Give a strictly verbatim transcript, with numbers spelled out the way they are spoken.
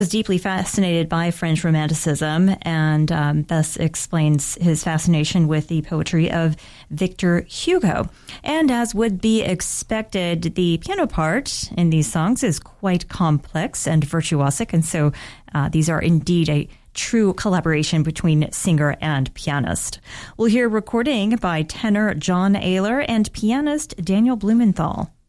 Was deeply fascinated by French Romanticism and um, thus explains his fascination with the poetry of Victor Hugo. And as would be expected, the piano part in these songs is quite complex and virtuosic, and so uh, these are indeed a true collaboration between singer and pianist. We'll hear a recording by tenor John Ayler and pianist Daniel Blumenthal.